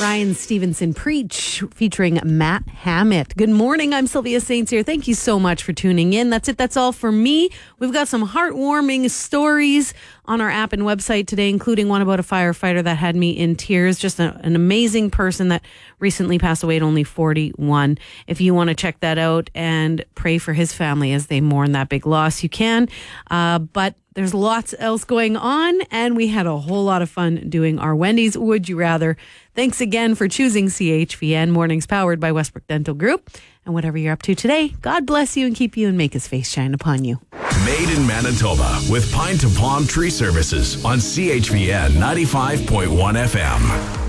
Ryan Stevenson Preach featuring Matt Hammett. Good morning. I'm Sylvia Saints here. Thank you so much for tuning in. That's it. That's all for me. We've got some heartwarming stories on our app and website today, including one about a firefighter that had me in tears. Just an amazing person that recently passed away at only 41. If you want to check that out and pray for his family as they mourn that big loss, you can. But there's lots else going on, and we had a whole lot of fun doing our Wendy's Would You Rather. Thanks again for choosing CHVN. Mornings powered by Westbrook Dental Group. And whatever you're up to today, God bless you and keep you and make his face shine upon you. Made in Manitoba with Pine to Palm Tree Services on CHVN 95.1 FM.